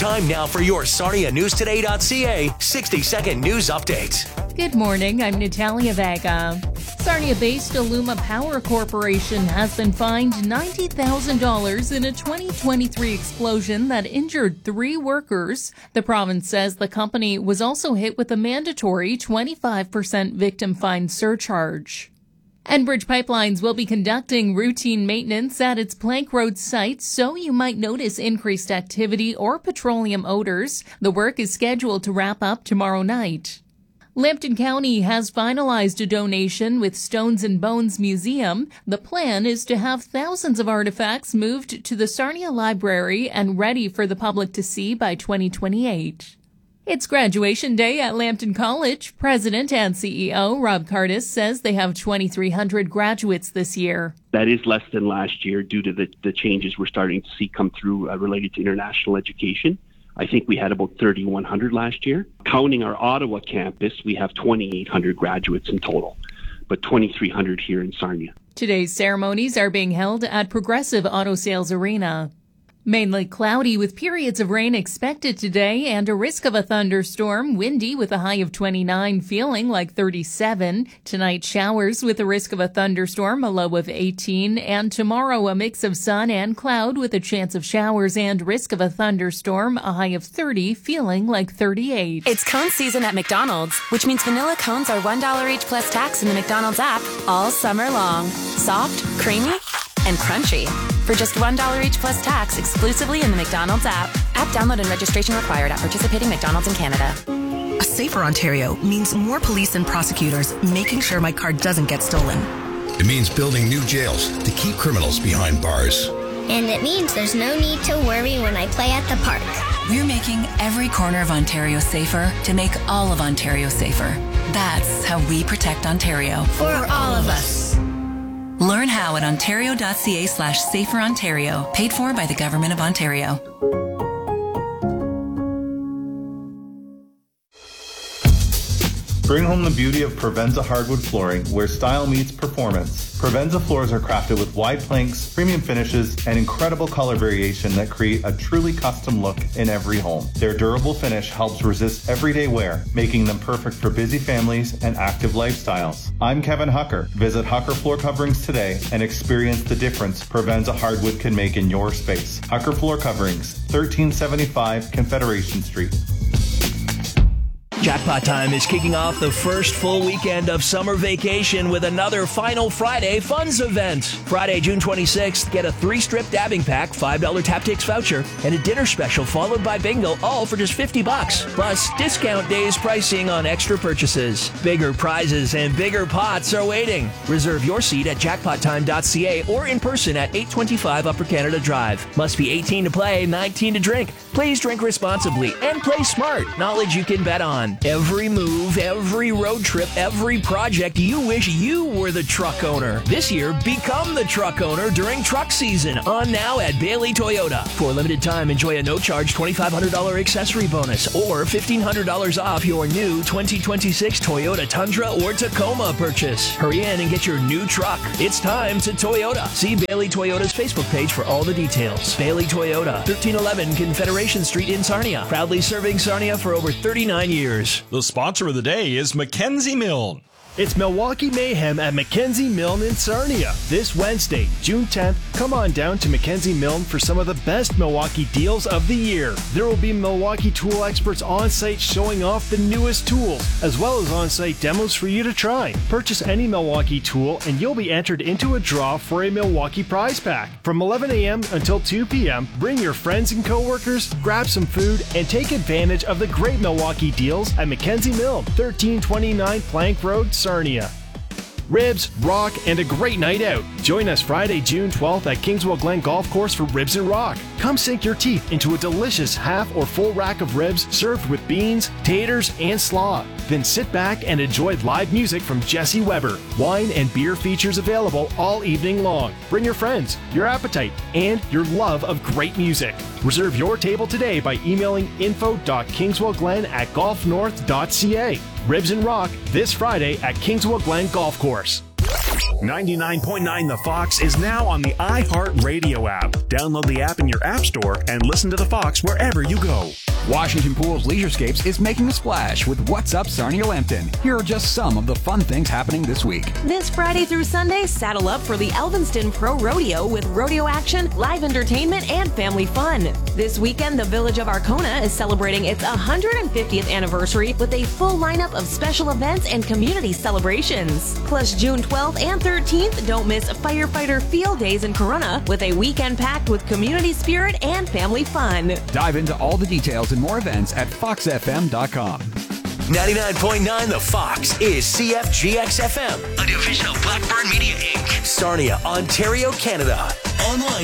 Time now for your SarniaNewsToday.ca 60-second news update. Good morning, I'm Natalia Vega. Sarnia-based Aluma Power Corporation has been fined $90,000 in a 2023 explosion that injured 3 workers. The province says the company was also hit with a mandatory 25% victim fine surcharge. Enbridge Pipelines will be conducting routine maintenance at its Plank Road site, so you might notice increased activity or petroleum odors. The work is scheduled to wrap up tomorrow night. Lambton County has finalized a donation with Stones and Bones Museum. The plan is to have thousands of artifacts moved to the Sarnia Library and ready for the public to see by 2028. It's graduation day at Lambton College. President and CEO Rob Cardis says they have 2,300 graduates this year. That is less than last year due to the changes we're starting to see come through related to international education. I think we had about 3,100 last year. Counting our Ottawa campus, we have 2,800 graduates in total, but 2,300 here in Sarnia. Today's ceremonies are being held at Progressive Auto Sales Arena. Mainly cloudy with periods of rain expected today and a risk of a thunderstorm. Windy with a high of 29, feeling like 37. Tonight, showers with a risk of a thunderstorm, a low of 18. And tomorrow, a mix of sun and cloud with a chance of showers and risk of a thunderstorm, a high of 30, feeling like 38. It's cone season at McDonald's, which means vanilla cones are $1 each plus tax in the McDonald's app all summer long. Soft, creamy, and crunchy. For just $1 each plus tax exclusively in the McDonald's app. App download and registration required at participating McDonald's in Canada. A safer Ontario means more police and prosecutors making sure my car doesn't get stolen. It means building new jails to keep criminals behind bars. And it means there's no need to worry when I play at the park. We're making every corner of Ontario safer to make all of Ontario safer. That's how we protect Ontario. For all of us. Learn how at ontario.ca/saferontario, paid for by the Government of Ontario. Bring home the beauty of Provenza hardwood flooring, where style meets performance. Provenza floors are crafted with wide planks, premium finishes, and incredible color variation that create a truly custom look in every home. Their durable finish helps resist everyday wear, making them perfect for busy families and active lifestyles. I'm Kevin Hucker. Visit Hucker Floor Coverings today and experience the difference Provenza hardwood can make in your space. Hucker Floor Coverings, 1375 Confederation Street. Jackpot Time is kicking off the first full weekend of summer vacation with another Final Friday Funds event. Friday, June 26th, get a 3-strip dabbing pack, $5 Taptix voucher, and a dinner special followed by bingo, all for just $50. Plus, discount days pricing on extra purchases. Bigger prizes and bigger pots are waiting. Reserve your seat at jackpottime.ca or in person at 825 Upper Canada Drive. Must be 18 to play, 19 to drink. Please drink responsibly and play smart. Knowledge you can bet on. Every move, every road trip, every project, you wish you were the truck owner. This year, become the truck owner during truck season. On now at Bailey Toyota. For a limited time, enjoy a no-charge $2,500 accessory bonus or $1,500 off your new 2026 Toyota Tundra or Tacoma purchase. Hurry in and get your new truck. It's time to Toyota. See Bailey Toyota's Facebook page for all the details. Bailey Toyota, 1311 Confederation Street in Sarnia. Proudly serving Sarnia for over 39 years. The sponsor of the day is Mackenzie Milne. It's Milwaukee Mayhem at Mackenzie Milne in Sarnia. This Wednesday, June 10th, come on down to Mackenzie Milne for some of the best Milwaukee deals of the year. There will be Milwaukee tool experts on site showing off the newest tools, as well as on-site demos for you to try. Purchase any Milwaukee tool and you'll be entered into a draw for a Milwaukee prize pack. From 11 a.m. until 2 p.m., bring your friends and coworkers, grab some food, and take advantage of the great Milwaukee deals at Mackenzie Milne, 1329 Plank Road, Sarnia. Ribs, rock, and a great night out. Join us Friday, June 12th at Kingswell Glen Golf Course for Ribs and Rock. Come sink your teeth into a delicious half or full rack of ribs served with beans, taters, and slaw. Then sit back and enjoy live music from Jesse Weber. Wine and beer features available all evening long. Bring your friends, your appetite, and your love of great music. Reserve your table today by emailing info.kingswellglen@golfnorth.ca. Ribs and Rock this Friday at Kingswell Glen Golf Course. 99.9 The Fox is now on the iHeartRadio app. Download the app in your app store and listen to The Fox wherever you go. Washington Pools Leisurescapes is making a splash with What's Up Sarnia-Lambton. Here are just some of the fun things happening this week. This Friday through Sunday, saddle up for the Elvinston Pro Rodeo with rodeo action, live entertainment, and family fun. This weekend, the Village of Arcona is celebrating its 150th anniversary with a full lineup of special events and community celebrations. Plus, June 12th and 13th, don't miss Firefighter Field Days in Corunna with a weekend packed with community spirit and family fun. Dive into all the details and more events at foxfm.com. 99.9 The Fox is CFGX FM, a division of Blackburn Media Inc., Sarnia, Ontario, Canada. Online